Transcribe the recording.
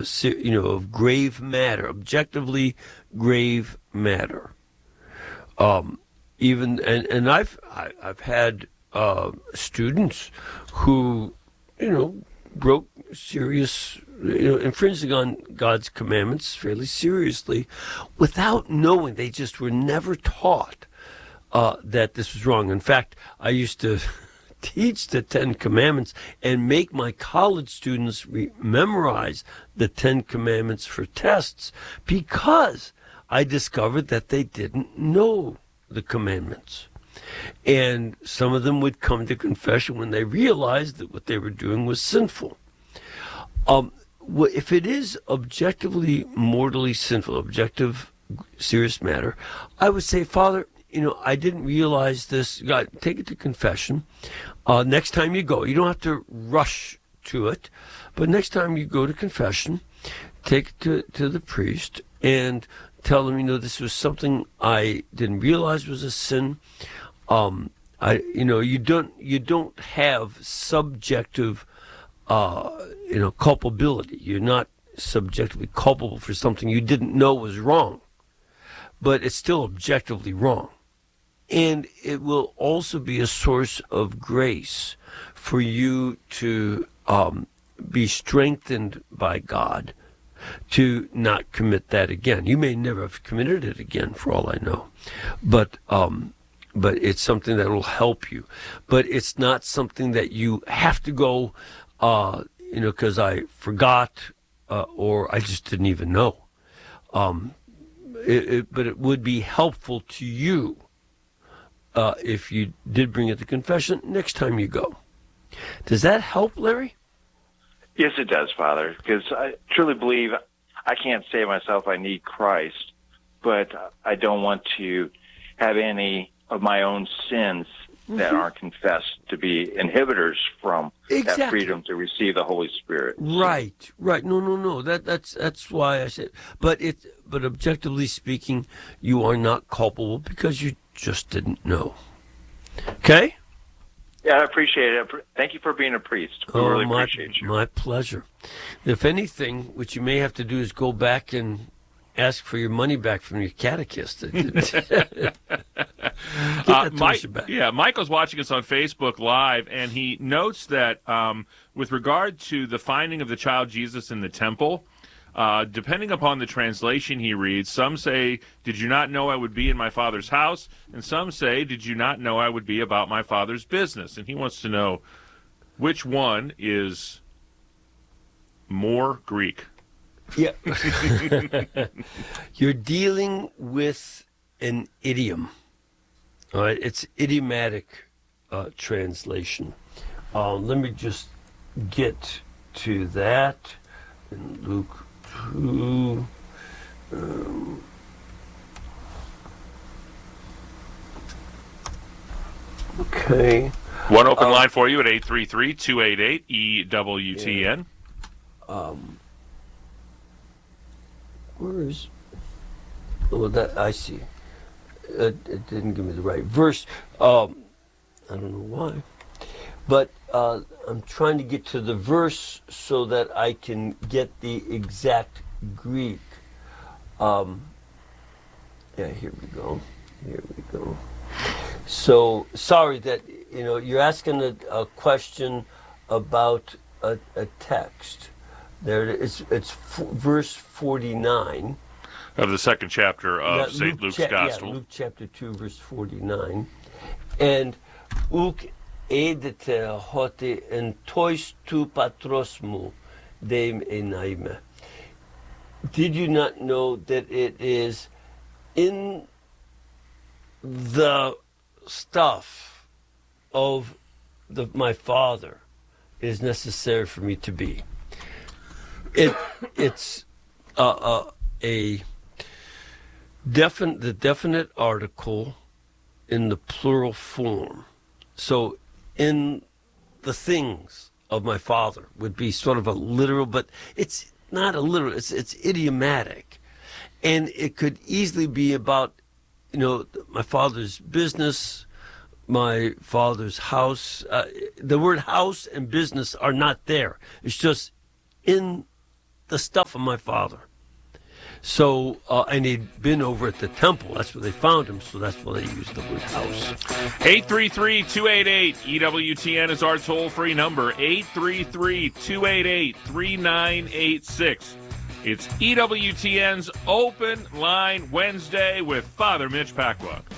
of grave matter, objectively grave matter. I've had students who, broke serious, infringing on God's commandments fairly seriously, without knowing. They just were never taught that this was wrong. In fact, I used to teach the Ten Commandments and make my college students memorize the Ten Commandments for tests, because I discovered that they didn't know the commandments. And some of them would come to confession when they realized that what they were doing was sinful. If it is objectively mortally sinful, objective serious matter, I would say, Father, I didn't realize this. God, take it to confession. Next time you go, you don't have to rush to it, but next time you go to confession, take it to the priest and tell them, this was something I didn't realize was a sin. You don't have subjective, culpability. You're not subjectively culpable for something you didn't know was wrong, but it's still objectively wrong. And it will also be a source of grace for you to be strengthened by God to not commit that again. You may never have committed it again, for all I know, but it's something that will help you. But it's not something that you have to go, because I forgot or I just didn't even know. But it would be helpful to you if you did bring it to confession next time you go. Does that help, Larry? Yes, it does, Father, because I truly believe I can't save myself. I need Christ, but I don't want to have any of my own sins that aren't confessed to be inhibitors from that freedom to receive the Holy Spirit. Right. No. That's why I said. But objectively speaking, you are not culpable because you just didn't know. Okay? Yeah, I appreciate it. Thank you for being a priest. We really appreciate you. My pleasure. If anything, what you may have to do is go back and ask for your money back from your catechist. Michael's watching us on Facebook Live, and he notes that with regard to the finding of the child Jesus in the temple, depending upon the translation he reads, some say, "Did you not know I would be in my Father's house?" And some say, "Did you not know I would be about my Father's business?" And he wants to know which one is more Greek. Yeah. You're dealing with an idiom. All right, it's idiomatic translation. Let me just get to that in Luke 2. Okay. One open line for you at 833-288-EWTN. Where is? Oh, that I see. It didn't give me the right verse. I don't know why, but I'm trying to get to the verse so that I can get the exact Greek. Here we go. So sorry that you're asking a question about a text. There it is. It's verse 49 of the second chapter of St. Luke's Gospel. Yeah, Luke chapter 2, verse 49. And uk edete hote en tois tu patrosmu deim enaime. Did you not know that it is in the stuff of my Father is necessary for me to be? It's the definite article in the plural form. So in the things of my Father would be sort of a literal, but it's not a literal, it's idiomatic. And it could easily be about, my Father's business, my Father's house. The word house and business are not there. It's just in the stuff of my father. So, and he'd been over at the temple. That's where they found him, so that's why they used the word house. 833-288-EWTN is our toll-free number, 833-288-3986. It's EWTN's Open Line Wednesday with Father Mitch Pacwa.